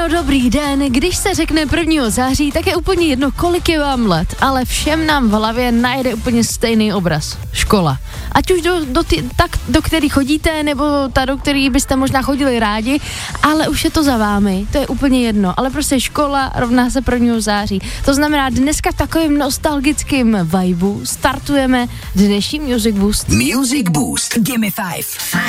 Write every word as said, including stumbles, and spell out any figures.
dobrý den. Když se řekne prvního září, tak je úplně jedno, kolik je vám let, ale všem nám v hlavě najde úplně stejný obraz. Škola. Ať už do, do, ty, tak, do který chodíte, nebo ta, do který byste možná chodili rádi, ale už je to za vámi, to je úplně jedno. Ale prostě škola rovná se prvního září. To znamená, dneska v takovým nostalgickým vibu startujeme dnešní Music Boost. Music Boost. Gimme five.